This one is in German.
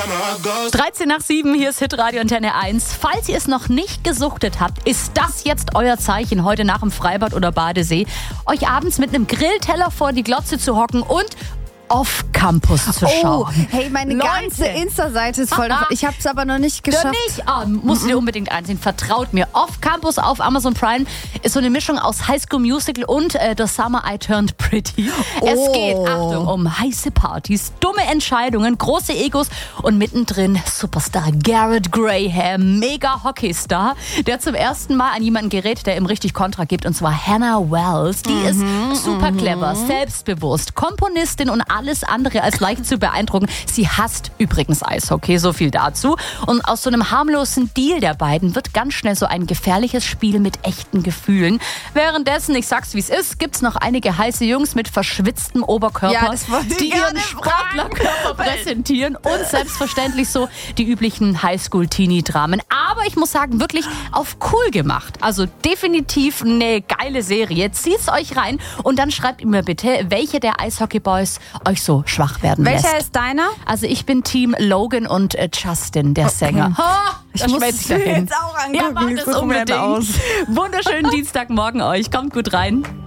13 nach 7, hier ist Hitradio Antenne 1. Falls ihr es noch nicht gesuchtet habt, ist das jetzt euer Zeichen, heute nach dem Freibad oder Badesee, euch abends mit einem Grillteller vor die Glotze zu hocken und Off-Campus zu schauen. Oh, hey, meine ganze Insta-Seite ist voll davon. Ich habe es aber noch nicht geschafft. Musst du dir unbedingt einsehen. Vertraut mir. Off-Campus auf Amazon Prime ist so eine Mischung aus High School Musical und The Summer I Turned Pretty. Es geht, Achtung, um heiße Partys, dumme Entscheidungen, große Egos und mittendrin Superstar Garrett Graham, mega Hockeystar, der zum ersten Mal an jemanden gerät, der ihm richtig Kontra gibt, und zwar Hannah Wells. Die ist super clever, selbstbewusst, Komponistin und alles andere als leicht zu beeindrucken. Sie hasst übrigens Eishockey, so viel dazu. Und aus so einem harmlosen Deal der beiden wird ganz schnell so ein gefährliches Spiel mit echten Gefühlen. Währenddessen, ich sag's wie es ist, gibt's noch einige heiße Jungs mit verschwitztem Oberkörper, die ihren Sportlerkörper präsentieren und selbstverständlich so die üblichen Highschool-Teenie-Dramen. Aber ich muss sagen, wirklich auf cool gemacht. Also definitiv eine geile Serie. Zieht's euch rein und dann schreibt mir bitte, welche der Eishockey-Boys euch so schwach werden lässt. Welcher ist deiner? Also ich bin Team Logan und Justin, der Sänger. Ich muss es jetzt auch angucken. Ja, mach das unbedingt. Wunderschönen Dienstagmorgen euch. Kommt gut rein.